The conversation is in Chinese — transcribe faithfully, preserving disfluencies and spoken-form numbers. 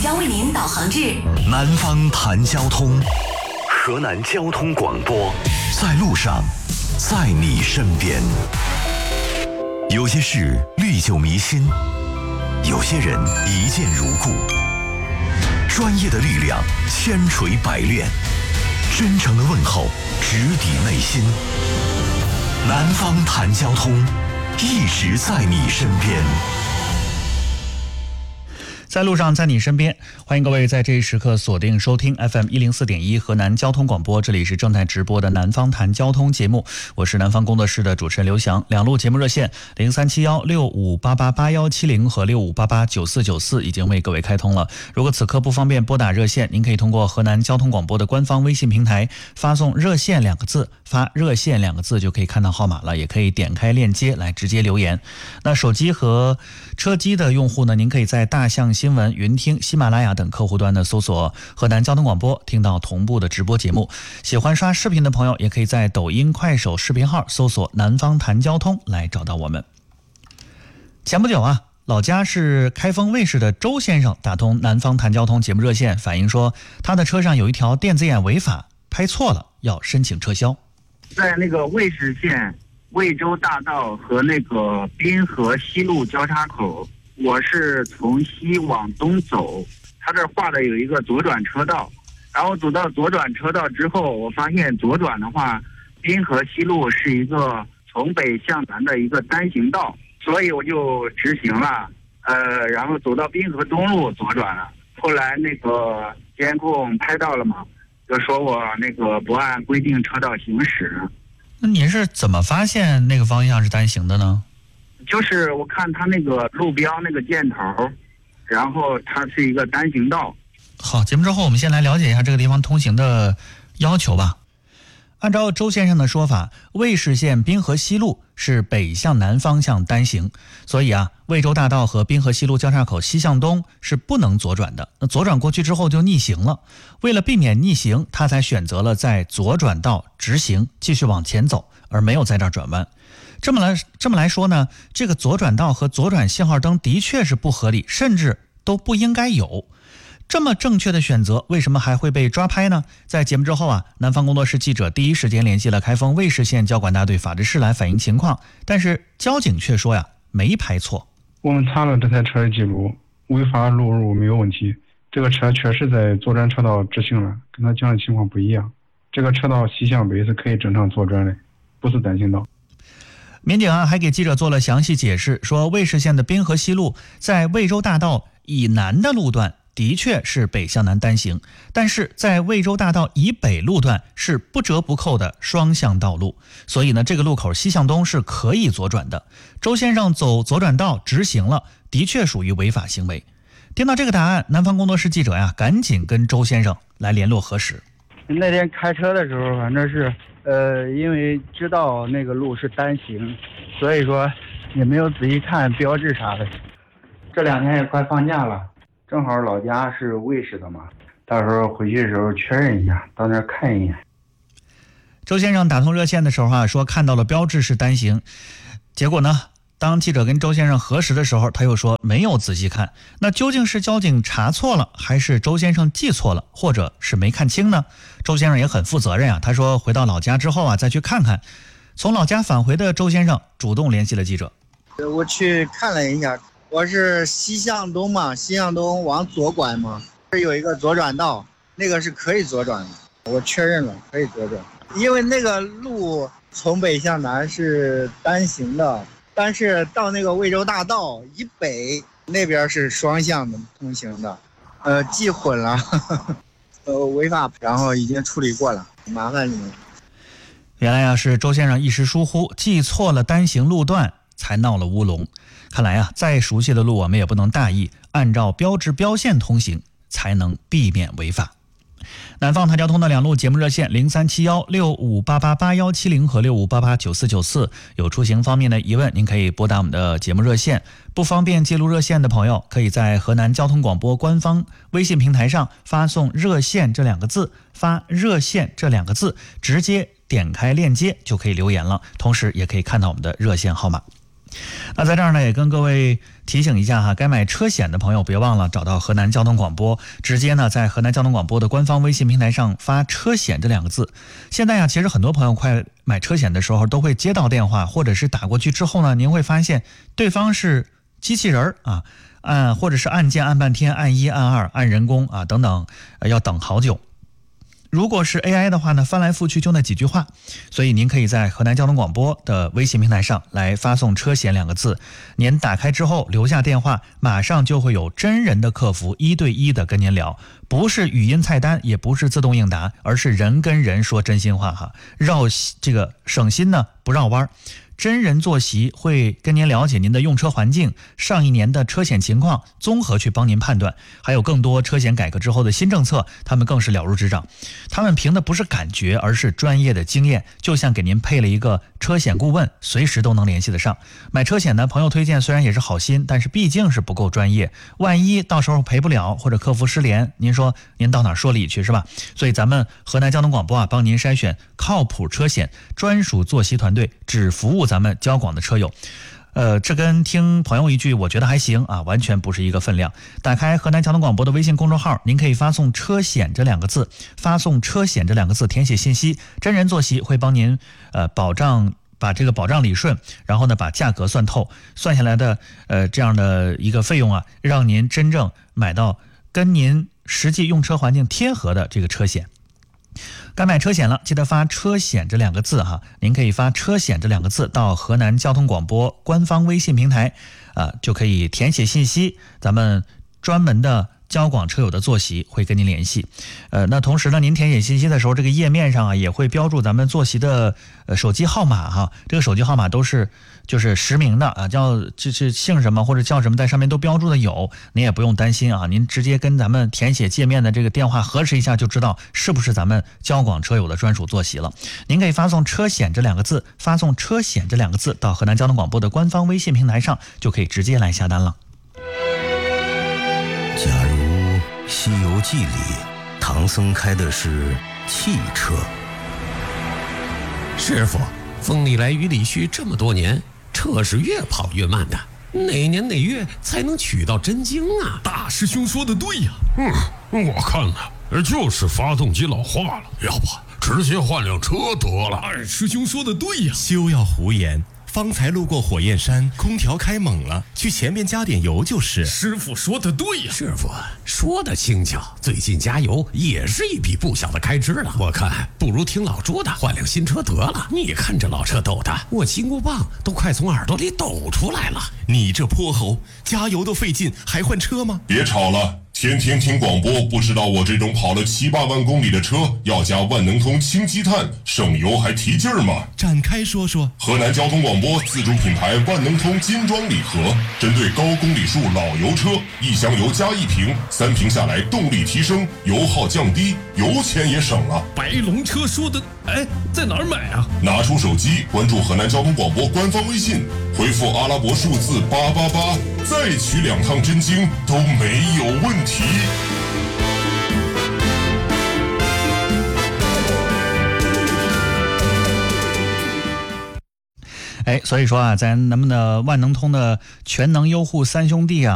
将为您导航至南方谈交通，河南交通广播，在路上，在你身边。有些事历久弥新，有些人一见如故。专业的力量千锤百炼，真诚的问候直抵内心。南方谈交通，一直在你身边。 在路上，在你身边，欢迎各位在这一时刻锁定收听 F M 一零四点一 河南交通广播，这里是正在直播的南方谈交通节目，我是南方工作室的主持人刘翔。两路节目热线零三七幺六五八八八幺七零和六五八八九四九四已经为各位开通了。如果此刻不方便拨打热线，您可以通过河南交通广播的官方微信平台发送热线两个字，发热线两个字就可以看到号码了，也可以点开链接来直接留言。那手机和车机的用户呢，您可以在大象新闻、云听、喜马拉雅等客户端呢搜索河南交通广播，听到同步的直播节目。喜欢刷视频的朋友，也可以在抖音、快手视频号搜索南方谈交通来找到我们。前不久啊，老家是开封卫视的周先生打通南方谈交通节目热线，反映说他的车上有一条电子眼违法，拍错了，要申请撤销。 在那个卫视县魏州大道和那个滨河西路交叉口，我是从西往东走，他这画的有一个左转车道，然后走到左转车道之后，我发现左转的话，滨河西路是一个从北向南的一个单行道，所以我就直行了，呃，然后走到滨河东路左转了。后来那个监控拍到了嘛，就说我那个不按规定车道行驶。 那你是怎么发现那个方向是单行的呢？ 就是我看他那个路标那个箭头，然后它是一个单行道。 好，节目之后我们先来了解一下这个地方通行的要求吧。按照周先生的说法，魏市县滨河西路是北向南方向单行，所以啊，魏州大道和滨河西路交叉口西向东是不能左转的。那左转过去之后就逆行了。为了避免逆行，他才选择了在左转道直行，继续往前走，而没有在这儿转弯。这么来这么来说呢，这个左转道和左转信号灯的确是不合理，甚至都不应该有。这么正确的选择，为什么还会被抓拍呢？在节目之后啊，南方工作室记者第一时间联系了开封卫视县交管大队法制室来反映情况，但是交警却说呀，没拍错。 我们查了这台车的记录，违法录入没有问题，这个车确实在左转车道直行了，跟他讲的情况不一样。这个车道西向北是可以正常左转的，不是单行道。 民警啊还给记者做了详细解释，说魏市县的滨河西路在魏州大道以南的路段的确是北向南单行，但是在魏州大道以北路段是不折不扣的双向道路，所以呢，这个路口西向东是可以左转的。周先生走左转道直行了，的确属于违法行为。听到这个答案，南方工作室记者呀，赶紧跟周先生来联络核实。 那天开车的时候，反正是，呃，因为知道那个路是单行，所以说也没有仔细看标志啥的。这两天也快放假了。正好老家是卫视的嘛，到时候回去的时候确认一下，到那儿看一眼。 周先生打通热线的时候啊，说看到了标志是单行，结果呢，当记者跟周先生核实的时候，他又说没有仔细看。那究竟是交警查错了，还是周先生记错了，或者是没看清呢？周先生也很负责任啊，他说回到老家之后啊，再去看看。从老家返回的周先生主动联系了记者。 我去看了一下。我是西向东嘛，西向东往左拐嘛，这有一个左转道，那个是可以左转的，我确认了可以左转。因为那个路从北向南是单行的，但是到那个魏州大道以北那边是双向的通行的，呃，记混了，呵呵呃，违法，然后已经处理过了，麻烦你们。 原来啊是周先生一时疏忽，记错了单行路段，才闹了乌龙。看来啊，再熟悉的路我们也不能大意，按照标志标线通行，才能避免违法。南方谈交通的两路节目热线零三七幺六五八八八幺七零和六五八八九四九四，有出行方面的疑问，您可以拨打我们的节目热线。不方便记录热线的朋友，可以在河南交通广播官方微信平台上发送热线这两个字，发热线这两个字，直接点开链接就可以留言了，同时也可以看到我们的热线号码。 那在这儿呢，也跟各位提醒一下哈，该买车险的朋友别忘了找到河南交通广播，直接呢在河南交通广播的官方微信平台上发车险这两个字。现在呀，其实很多朋友快买车险的时候都会接到电话，或者是打过去之后呢，您会发现对方是机器人啊，按或者是按键按半天，按一按二按人工啊等等，呃、要等好久。如果是 A I 的话呢，翻来覆去就那几句话，所以您可以在河南交通广播的微信平台上来发送车险两个字，您打开之后留下电话，马上就会有真人的客服一对一的跟您聊，不是语音菜单，也不是自动应答，而是人跟人说真心话哈，绕这个省心呢不绕弯。真人坐席会跟您了解您的用车环境，上一年的车险情况，综合去帮您判断，还有更多车险改革之后的新政策，他们更是了如指掌。他们凭的不是感觉，而是专业的经验，就像给您配了一个车险顾问，随时都能联系得上。买车险的朋友推荐虽然也是好心，但是毕竟是不够专业，万一到时候赔不了或者客服失联，您说您到哪说理去是吧？所以咱们河南交通广播啊，帮您筛选靠谱车险，专属坐席团队，只服务咱们交广的车友。呃，这跟听朋友一句我觉得还行啊，完全不是一个分量。打开河南交通广播的微信公众号，您可以发送车险这两个字，发送车险这两个字，填写信息，真人坐席会帮您呃保障把这个保障理顺，然后呢把价格算透，算下来的呃这样的一个费用啊，让您真正买到跟您实际用车环境贴合的这个车险。该买车险了，记得发车险这两个字哈，您可以发车险这两个字到河南交通广播官方微信平台，啊，就可以填写信息，咱们专门的交广车友的坐席会跟您联系。呃，那同时呢，您填写信息的时候，这个页面上啊也会标注咱们坐席的呃手机号码哈，这个手机号码都是就是实名的啊，叫这是姓什么或者叫什么，在上面都标注的有，您也不用担心啊，您直接跟咱们填写界面的这个电话核实一下，就知道是不是咱们交广车友的专属坐席了。您可以发送车险这两个字，发送车险这两个字到河南交通广播的官方微信平台上，就可以直接来下单了。 假如《西游记》里唐僧开的是汽车， 师傅，风里来雨里去这么多年，车是越跑越慢的，哪年哪月才能取到真经啊？ 大师兄说的对呀。嗯，我看呢，就是发动机老化了，要不直接换辆车得了。二师兄说的对呀。 休要胡言，方才路过火焰山，空调开猛了，去前面加点油就是。 师傅说的对呀。 师傅说的轻巧，最近加油也是一笔不小的开支了。我看不如听老朱的，换辆新车得了。你看这老车抖的，我金箍棒都快从耳朵里抖出来了。 你这泼猴，加油都费劲，还换车吗？ 别吵了，天天听广播，不知道我这种跑了七八万公里的车要加万能通氢积碳，省油还提劲儿吗？ 展开说说。 河南交通广播自主品牌万能通金装礼盒，针对高公里数老油车，一箱油加一瓶，三瓶下来动力提升，油耗降低，油钱也省了。 白龙车说的，哎，在哪儿买啊？ 拿出手机关注河南交通广播官方微信，回复阿拉伯数字八八八，再取两趟真经都没有问题。 哎，所以说啊，咱咱们的万能通的全能优护三兄弟啊。